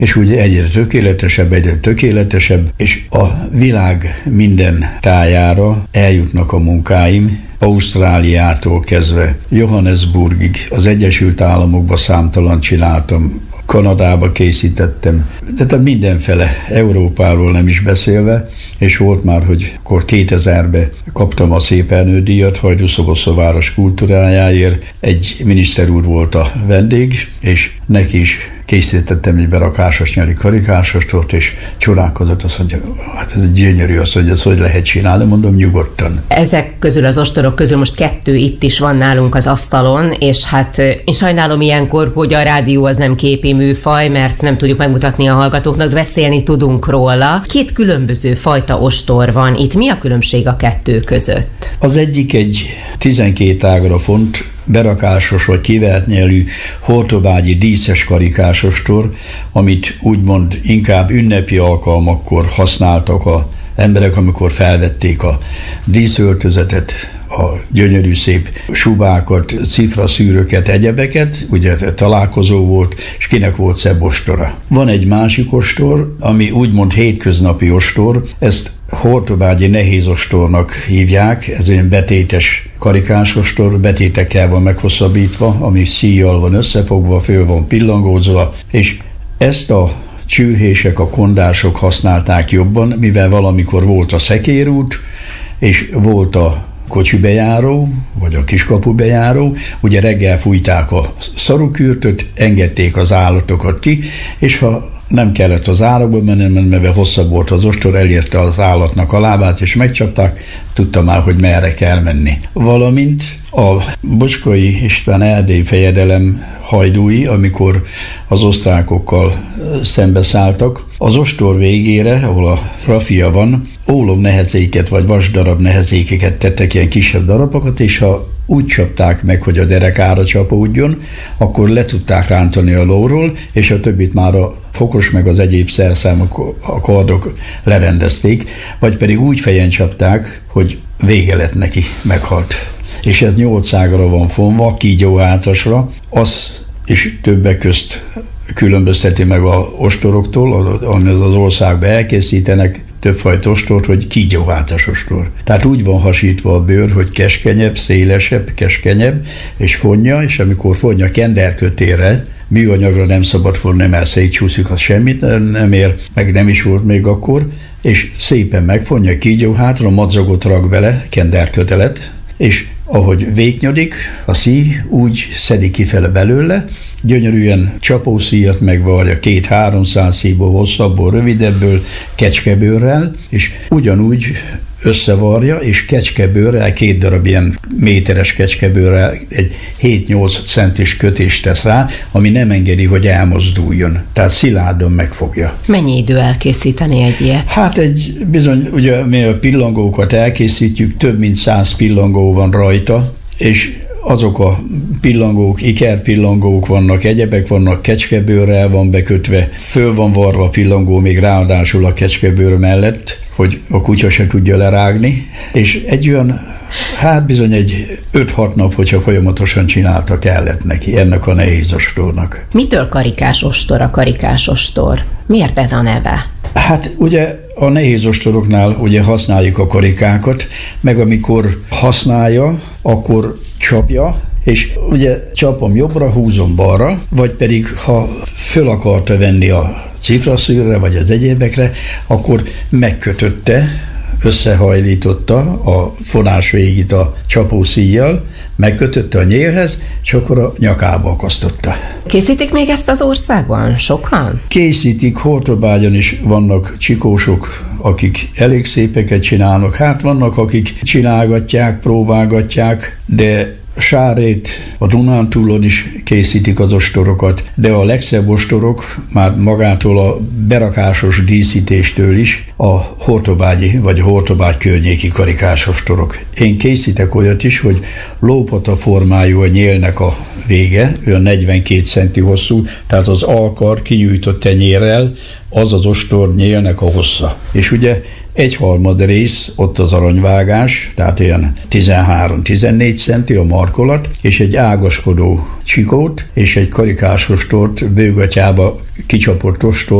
és úgy egyre tökéletesebb, és a világ minden tájára eljutnak a munkáim, Ausztráliától kezdve Johannesburgig, az Egyesült Államokba számtalan csináltam, Kanadába készítettem, tehát mindenfele, Európáról nem is beszélve, és volt már, hogy akkor 2000-ben kaptam a Szép Ernő díjat Hajdúszoboszló város kultúrájáért, egy miniszter úr volt a vendég, és neki is készítettem egy berakásos nyeli karikásostort, és csodálkozott, azt mondja, hát ez gyönyörű, azt mondja, ezt hogy lehet csinálni, mondom, nyugodtan. Ezek közül, az ostorok közül most 2 itt is van nálunk az asztalon, és hát én sajnálom ilyenkor, hogy a rádió az nem képi műfaj, mert nem tudjuk megmutatni a hallgatóknak, de beszélni tudunk róla. 2 különböző fajta ostor van itt. Mi a különbség a 2 között? Az egyik egy 12 ágra font, berakásos vagy kivert nyelű hortobágyi díszes karikásostor, amit úgymond inkább ünnepi alkalmakkor használtak az emberek, amikor felvették a díszöltözetet, a gyönyörű szép subákat, cifraszűröket, egyebeket, ugye találkozó volt, és kinek volt szebb ostora. Van egy másik ostor, ami úgymond hétköznapi ostor, ezt hortobágyi nehézostornak hívják, ez egy betétes karikásostor, betétekkel van meghosszabbítva, ami szíjjal van összefogva, föl van pillangózva, és ezt a csőhések, a kondások használták jobban, mivel valamikor volt a szekérút, és volt a kocsibejáró, vagy a kiskapubejáró, ugye reggel fújták a szarukürtöt, engedték az állatokat ki, és ha nem kellett az árokba menni, mert hosszabb volt az ostor, elérte az állatnak a lábát, és megcsapták, tudta már, hogy merre kell menni. Valamint a Bocskai István erdélyi fejedelem hajdúi, amikor az osztrákokkal szembeszálltak, az ostor végére, ahol a rafia van, ólom nehezéket vagy vasdarab nehezékeket tettek, ilyen kisebb darabokat, és ha úgy csapták meg, hogy a derekára csapódjon, akkor le tudták rántani a lóról, és a többit már a fokos meg az egyéb szerszámok, a kardok lerendezték, vagy pedig úgy fejen csapták, hogy vége lett neki, meghalt. És ez 8 ágra van fonva, kígyóhátasra, az is többek közt különbözteti meg a ostoroktól, amit az országban elkészítenek, többfajta ostort, hogy kígyóhátas ostor. Tehát úgy van hasítva a bőr, hogy keskenyebb, szélesebb, keskenyebb, és fonja, és amikor fonja kenderkötére, műanyagra nem szabad fonni, mert szétcsúszik, az semmit nem ér, meg nem is volt még akkor, és szépen megfonja kígyóhátra, madzagot rak bele, kenderkötelet, és ahogy végnyodik, a szíj úgy szedik kifele belőle, gyönyörűen csapószíjat megvarja 200-300 szíjból, hosszabbból, rövidebből, kecskebőrrel, és ugyanúgy összevarja, és kecskebőrrel, 2 darab ilyen méteres kecskebőrrel egy 7-8 centis kötést tesz rá, ami nem engedi, hogy elmozduljon. Tehát szilárdan megfogja. Mennyi idő elkészíteni egy ilyet? Hát egy bizony, ugye mi a pillangókat elkészítjük, több mint 100 pillangó van rajta, és azok a pillangók, ikerpillangók vannak, egyebek vannak, kecskebőrrel van bekötve, föl van varva a pillangó még ráadásul a kecskebőr mellett, hogy a kutya se tudja lerágni, és egy olyan, hát bizony egy 5-6 nap, hogyha folyamatosan csinálta, kellett neki, ennek a nehéz ostornak. Mitől karikás ostor a karikás ostor? Miért ez a neve? Hát ugye a nehéz ostoroknál ugye használjuk a karikákat, meg amikor használja, akkor csapja, és ugye csapom jobbra, húzom balra, vagy pedig ha föl akarta venni a cifraszűrre, vagy az egyébekre, akkor megkötötte, összehajlította a fonás végét a csapószíjjal, megkötötte a nyélhez, és akkor a nyakába akasztotta. Készítik még ezt az országban? Sokan? Készítik, Hortobágyon is vannak csikósok, akik elég szépeket csinálnak. Hát vannak, akik csinálgatják, próbálgatják, de Sárét, a Dunántúlon is készítik az ostorokat, de a legszebb ostorok már magától a berakásos díszítéstől is a hortobágyi vagy hortobágy környéki karikás ostorok. Én készítek olyat is, hogy lópata formájú a nyélnek a vége, olyan 42 centi hosszú, tehát az alkar kinyújtott tenyérrel, az az ostornyélnek a hossza. És ugye 1/3 rész ott az aranyvágás, tehát olyan 13-14 centi a markolat, és egy ágaskodó csikót, és egy karikás ostort, bőgatyába kicsapott ostor,